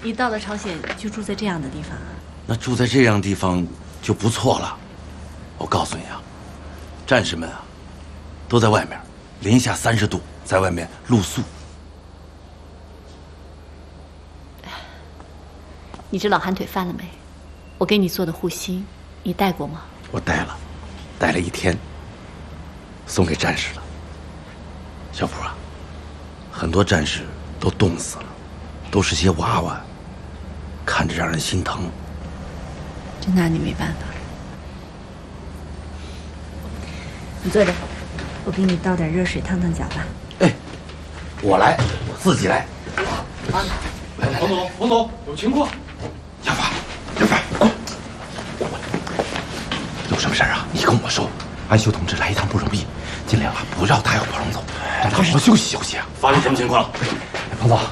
你到了朝鲜就住在这样的地方啊？ 那住在这样的地方就不错了。我告诉你啊，战士们啊，都在外面，零下30度，在外面露宿。 你这老寒腿犯了没？我给你做的护心，你带过吗？ 我带了，带了1天，送给战士了。小普啊，很多战士都冻死了，都是些娃娃，看着让人心疼。 这拿你没办法。你坐着，我给你倒点热水烫烫脚吧。 哎，我来，我自己来。 彭总，有情况。 小法，过来。有什么事儿啊？你跟我说。安修同志来一趟不容易，尽量啊不让他有朋走，让他好好休息休息啊。 发生什么情况？ 彭总，